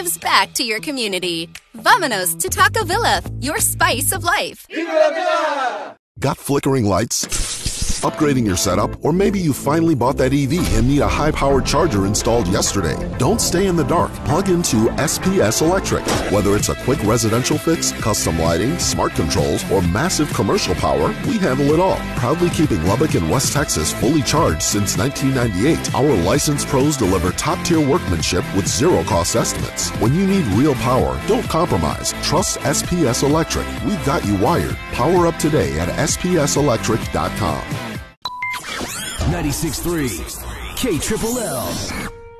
gives back to your community. Vámonos to Taco Villa, your spice of life. Got flickering lights? Upgrading your setup? Or maybe you finally bought that EV and need a high-powered charger installed yesterday. Don't stay in the dark. Plug into SPS Electric. Whether it's a quick residential fix, custom lighting, smart controls, or massive commercial power, we handle it all. Proudly keeping Lubbock and West Texas fully charged since 1998, our licensed pros deliver top-tier workmanship with zero-cost estimates. When you need real power, don't compromise. Trust SPS Electric. We've got you wired. Power up today at spselectric.com. 96.3 KLLL.